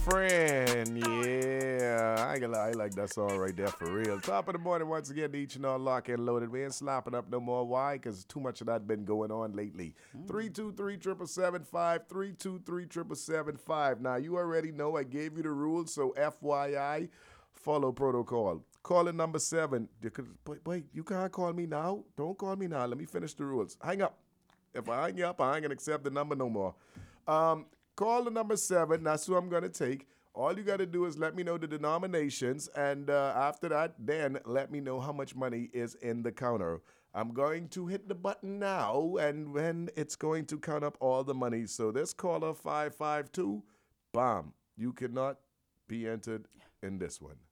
friend. Yeah, I ain't gonna lie, I like that song right there for real. Top of the morning once again, each and all lock and loaded. We ain't slopping up no more. Why? Because too much of that been going on lately. 323-775, 323-775. Now, you already know I gave you the rules, so FYI, follow protocol. Caller number 7. Wait, you can't call me now? Don't call me now. Let me finish the rules. Hang up. If I hang up, I ain't gonna accept the number no more. Call the number 7. That's who I'm going to take. All you got to do is let me know the denominations. And after that, then let me know how much money is in the counter. I'm going to hit the button now. And when it's going to count up all the money. So this caller 552, bam. You cannot be entered in this one.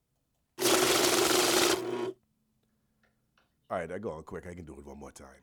All right, I go on quick. I can do it one more time.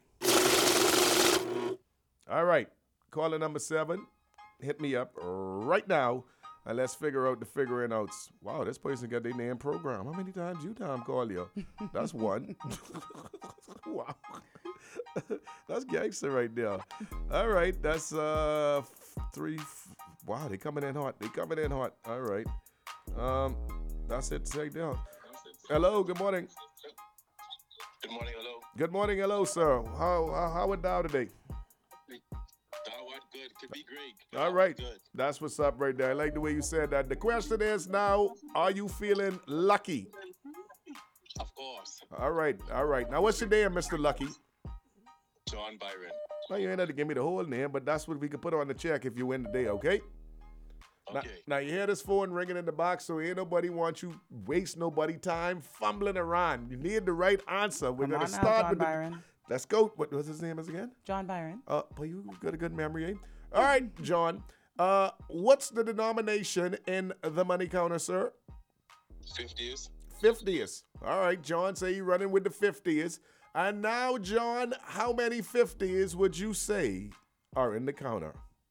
All right. Caller number 7. Hit me up right now, and let's figure out the figuring outs. Wow, this person got their name program. How many times you time call you? That's one. Wow. That's gangster right there. All right, that's 3. Wow, they coming in hot. All right. That's it. Take down. Hello, good morning. Good morning, hello. Good morning, hello, sir. How it down today? Good. Could be great. All right. Good. That's what's up right there. I like the way you said that. The question is now, are you feeling lucky? Of course. All right. Now, what's your name, Mr. Lucky? John Byron. Well, you ain't have to give me the whole name, but that's what we can put on the check if you win the day, okay? Okay. Now, you hear this phone ringing in the box, so ain't nobody want you waste nobody time fumbling around. You need the right answer. We're going to start with Byron. Let's go. What was his name again? John Byron. Boy, you got a good memory, eh? All right, John. What's the denomination in the money counter, sir? 50s. 50s. All right, John, say you're running with the 50s. And now, John, how many 50s would you say are in the counter?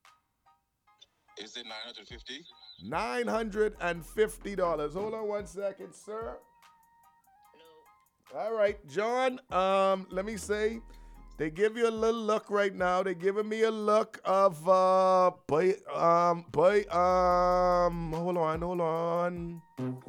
Is it 950? $950. Hold on one second, sir. All right, John, let me say, they give you a little look right now. They're giving me a look of, hold on.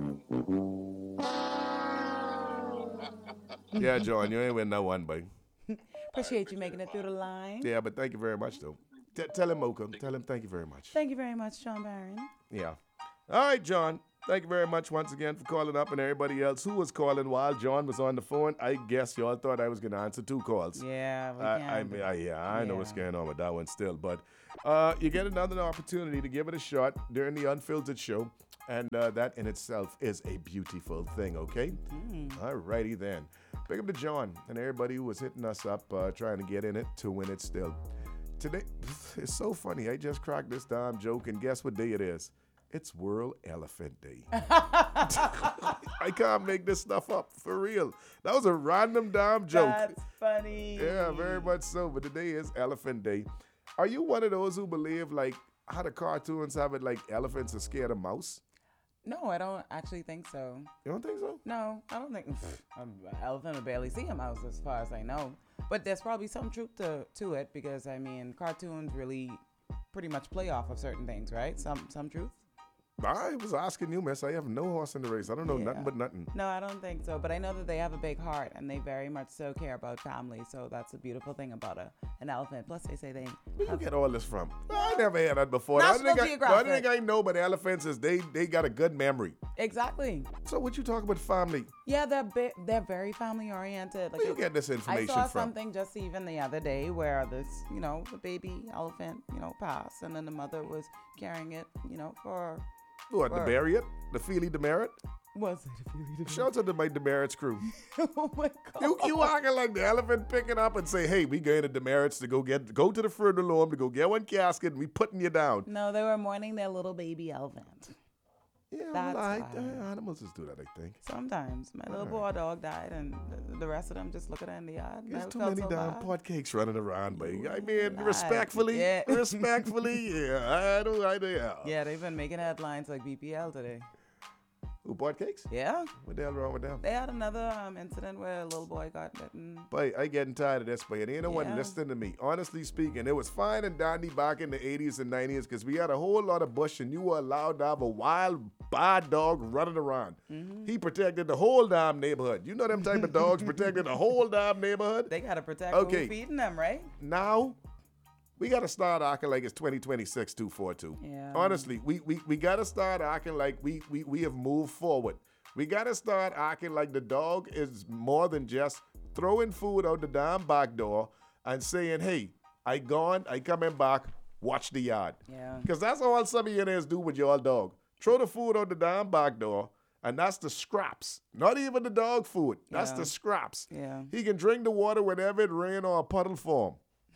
Yeah, John, you ain't win no one, boy. Appreciate you making it through the line. Yeah, but thank you very much, though. Tell him, Mocha. Tell him thank you very much. Thank you very much, John Byron. Yeah. All right, John. Thank you very much once again for calling up, and everybody else who was calling while John was on the phone. I guess y'all thought I was going to answer 2 calls. Yeah, I know what's going on with that one still. But you get another opportunity to give it a shot during the Unfiltered show, and that in itself is a beautiful thing, okay? All righty then. Big up to John and everybody who was hitting us up trying to get in it to win it still. Today, it's so funny. I just cracked this damn joke, and guess what day it is? It's World Elephant Day. I can't make this stuff up, for real. That was a random damn joke. That's funny. Yeah, very much so. But today is Elephant Day. Are you one of those who believe, like, how the cartoons have it like elephants are scared of mouse? No, I don't actually think so. You don't think so? No, I don't think. An elephant would barely see a mouse as far as I know. But there's probably some truth to it because, I mean, cartoons really pretty much play off of certain things, right? Some truth? I was asking you, miss. I have no horse in the race. I don't know nothing but nothing. No, I don't think so. But I know that they have a big heart and they very much so care about family. So that's a beautiful thing about an elephant. Plus, they say they. Where you get all this from? I never heard that before. National The Geographic. only thing I know about elephants is they got a good memory. Exactly. So what you talk about family? Yeah, they're very family oriented. Like Where you get this information I saw from? something just even the other day where this, the baby elephant, passed, and then the mother was carrying it, for. What, to bury it? The Feely Demerit? Was it a Feely Shout out to my Demerits crew. Oh my God. You acting like the elephant picking up and say, hey, we going to Demerits to go to the Fruit of the Loam to go get one casket and we putting you down. No, they were mourning their little baby elephant. Yeah, That's animals just do that, I think. Sometimes. My little boy dog died, and the rest of them just look at her in the eye. There's too many damn pot cakes running around, baby. I mean, Nah, respectfully, yeah. Yeah. Yeah, they've been making headlines like BPL today. Who bought cakes? Yeah. What the hell wrong with them? They had another incident where a little boy got bitten. But I getting tired of this, but it ain't no one Yeah. listening to me. Honestly speaking, it was fine and dandy back in the 80s and 90s because we had a whole lot of bush and you were allowed to have a wild, bad dog running around. He protected the whole damn neighborhood. You know them type of dogs protected the whole damn neighborhood? They got to protect Okay. who's feeding them, right? Now, we got to start acting like it's 2026 242. Yeah. Honestly, we got to start acting like we have moved forward. We got to start acting like the dog is more than just throwing food out the damn back door and saying, hey, I gone, I coming back, watch the yard. Yeah. Because that's all some of you niggas do with your dog. Throw the food out the damn back door, and that's the scraps. Not even the dog food. That's Yeah. the scraps. Yeah. He can drink the water whenever it rain or a puddle form.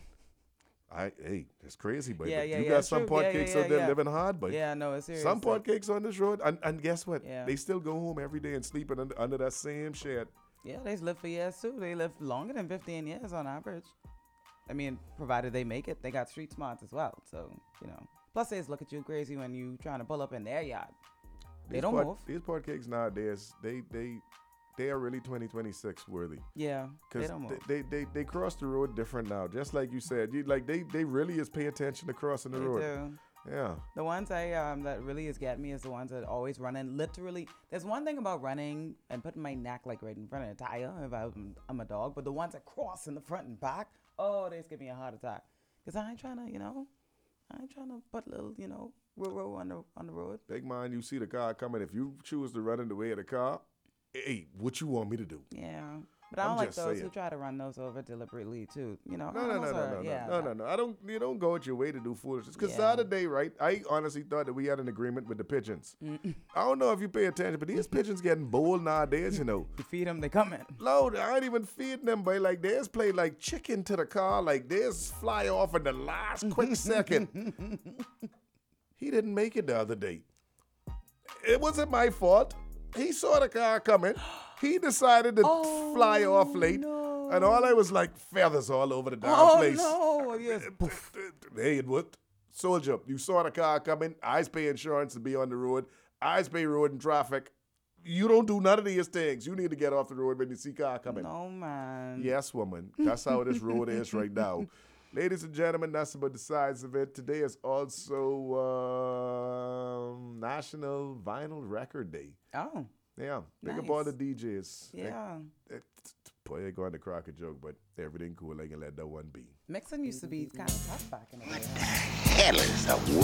Hey, that's crazy, but Yeah, you yeah, got some true. pot Yeah, cakes yeah, out there yeah. living hard, but Yeah, no, it's serious. some pot cakes on this road, and guess what? Yeah. They still go home every day and sleep under that same shed. Yeah, they live for years too. They live longer than 15 years on average. I mean, provided they make it, they got street smarts as well. So, Plus, they just look at you crazy when you trying to pull up in their yard. They don't move. These pot cakes nowadays, they are really 2026 worthy. Yeah, they Because don't move. they cross the road different now. Just like you said, they really is pay attention to crossing the They road. do. Yeah. The ones that really is getting me is the ones that always running. Literally, there's one thing about running and putting my neck like right in front of a tire if I'm a dog, but the ones that cross in the front and back, oh, they just give me a heart attack. Cause I ain't trying to put little, row on the road. Big man, you see the car coming. If you choose to run in the way of the car, hey, what you want me to do? Yeah. But I I'm don't like just those saying. who try to run those over deliberately too. No. Yeah, You don't go out your way to do foolishness. Because Yeah. Saturday, right? I honestly thought that we had an agreement with the pigeons. I don't know if you pay attention, but these pigeons getting bold nowadays. You feed them, they come in. Lord, I ain't even feeding them, but like they just play like chicken to the car, like they just fly off in the last quick second. He didn't make it the other day. It wasn't my fault. He saw the car coming. He decided to fly off late. no. And all I was like feathers all over the damn Oh place. no! Yes. Hey, it worked. Soldier, you saw the car coming. I pay insurance to be on the road. I pay road and traffic. You don't do none of these things. You need to get off the road when you see car coming. No man. Yes, woman. That's how this road is right now. Ladies and gentlemen, that's about the size of it. Today is also National Vinyl Record Day. Oh. Yeah. Think Nice. of all the DJs. Yeah. Boy, I going to crack a joke, but everything cool. I can let that one be. Mixing used to be kind of tough back in the day. Hell is a